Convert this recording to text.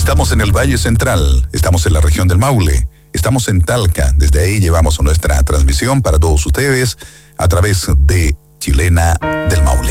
Estamos en el Valle Central, estamos en la región del Maule, estamos en Talca. Desde ahí llevamos nuestra transmisión para todos ustedes a través de Chilena del Maule.